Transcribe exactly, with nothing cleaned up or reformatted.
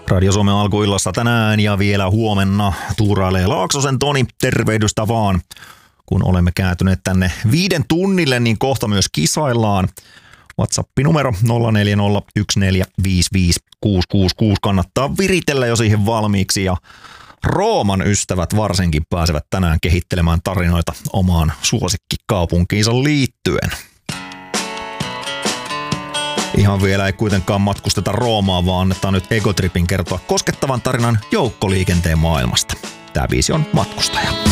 Radio Suomen alkuillassa tänään ja vielä huomenna tuurailee Laaksosen Toni, tervehdystä vaan. Kun olemme kääntyneet tänne viiden tunnille, niin kohta myös kisaillaan. WhatsApp-numero nolla neljä nolla yksi neljä viisi viisi kuusi kuusi kuusi kannattaa viritellä jo siihen valmiiksi. Ja Rooman ystävät varsinkin pääsevät tänään kehittelemään tarinoita omaan suosikkikaupunkiinsa liittyen. Ihan vielä ei kuitenkaan matkusteta Roomaan, vaan annetaan nyt Egotripin kertoa koskettavan tarinan joukkoliikenteen maailmasta. Tämä biisi on Matkustaja.